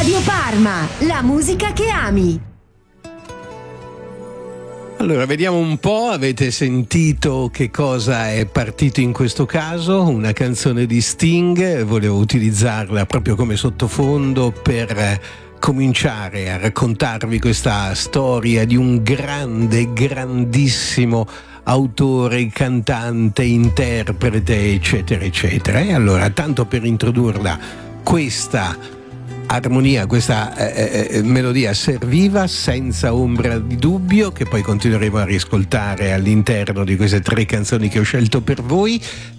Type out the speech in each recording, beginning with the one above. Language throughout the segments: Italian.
Radio Parma, la musica che ami. Allora, vediamo un po', avete sentito che cosa è partito in questo caso? Una canzone di Sting, volevo utilizzarla proprio come sottofondo per cominciare a raccontarvi questa storia di un grandissimo autore, cantante, interprete, eccetera, eccetera. E allora, tanto per introdurla, questa armonia, questa melodia serviva senza ombra di dubbio, che poi continueremo a riscoltare all'interno di queste 3 canzoni che ho scelto per voi.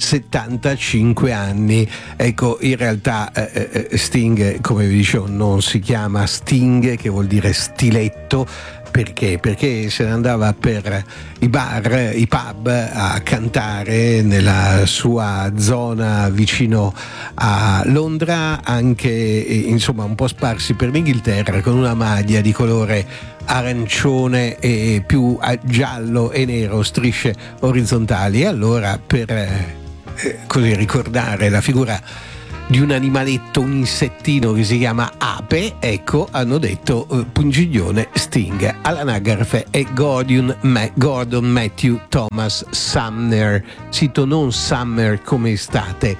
75 anni. Ecco, in realtà Sting, come vi dicevo, non si chiama Sting, che vuol dire stiletto. Perché? Perché se ne andava per i bar, i pub a cantare nella sua zona vicino a Londra, anche insomma un po' sparsi per l'Inghilterra, con una maglia di colore arancione e più giallo e nero, strisce orizzontali. E allora, per così ricordare la figura di un animaletto, un insettino che si chiama ape, ecco, hanno detto pungiglione Sting. All'anagrafe è Gordon Matthew Thomas Sumner, sito non Summer come estate,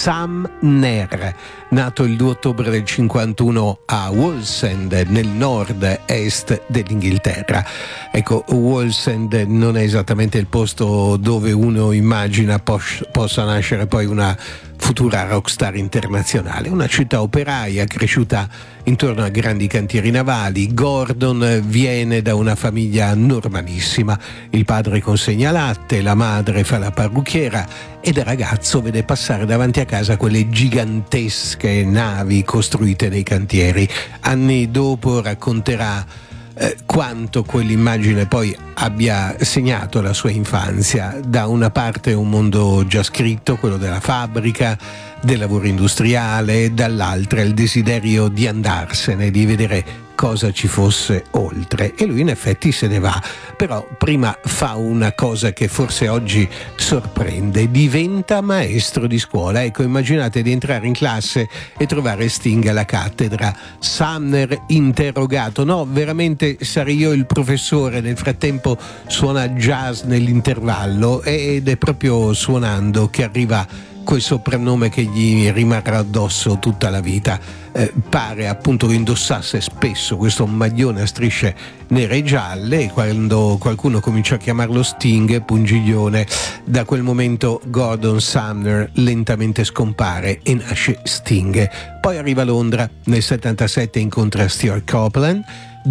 Sumner, nato il 2 ottobre del 51 a Wallsend, nel nord-est dell'Inghilterra. Ecco, Wallsend non è esattamente il posto dove uno immagina possa nascere poi una futura rockstar internazionale. Una città operaia cresciuta intorno a grandi cantieri navali. Gordon viene da una famiglia normalissima. Il padre consegna latte, la madre fa la parrucchiera e da ragazzo vede passare davanti a casa quelle gigantesche navi costruite nei cantieri. Anni dopo racconterà quanto quell'immagine poi abbia segnato la sua infanzia. Da una parte un mondo già scritto, quello della fabbrica, del lavoro industriale, dall'altra il desiderio di andarsene, di vedere cosa ci fosse oltre. E lui in effetti se ne va, però prima fa una cosa che forse oggi sorprende: diventa maestro di scuola. Ecco, immaginate di entrare in classe e trovare Sting alla cattedra. Sumner interrogato: no, veramente sarei io il professore. Nel frattempo suona jazz nell'intervallo ed è proprio suonando che arriva quel soprannome che gli rimarrà addosso tutta la vita. Pare appunto che indossasse spesso questo maglione a strisce nere e gialle, e quando qualcuno cominciò a chiamarlo Sting, pungiglione, da quel momento Gordon Sumner lentamente scompare e nasce Sting. Poi arriva a Londra, nel 77 incontra Stuart Copeland,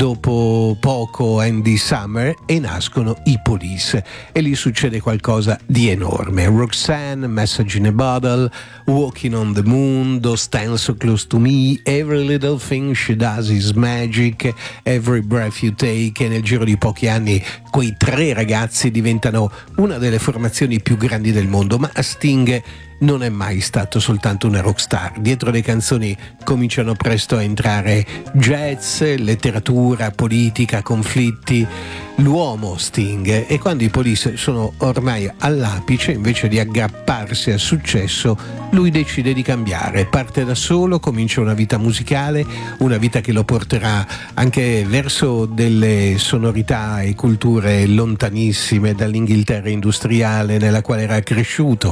dopo poco Andy Summer, e nascono i Police, e lì succede qualcosa di enorme. Roxanne, Message in a Bottle, Walking on the Moon, Don't Stand So Close to Me, Every Little Thing She Does Is Magic, Every Breath You Take, e nel giro di pochi anni quei 3 ragazzi diventano una delle formazioni più grandi del mondo. Ma Sting non è mai stato soltanto una rockstar. Dietro le canzoni cominciano presto a entrare jazz, letteratura, politica, conflitti. L'uomo Sting. E quando i Police sono ormai all'apice, invece di aggrapparsi al successo, lui decide di cambiare. Parte da solo, comincia una vita musicale, una vita che lo porterà anche verso delle sonorità e culture lontanissime dall'Inghilterra industriale nella quale era cresciuto.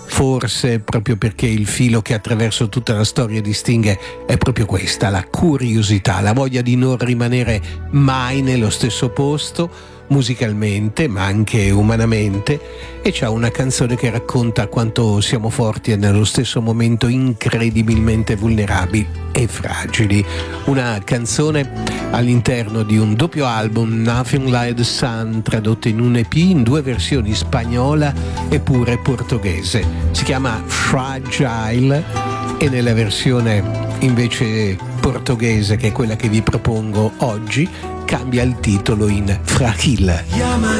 Forse proprio perché il filo che attraversa tutta la storia di Sting è proprio questa: la curiosità, la voglia di non rimanere mai nello stesso posto, musicalmente ma anche umanamente. E c'ha una canzone che racconta quanto siamo forti e nello stesso momento incredibilmente vulnerabili e fragili. Una canzone all'interno di un doppio album, Nothing Like the Sun, tradotto in un EP in 2 versioni, spagnola e pure portoghese. Si chiama Fragile, e nella versione invece portoghese, che è quella che vi propongo oggi, cambia il titolo in Fragile.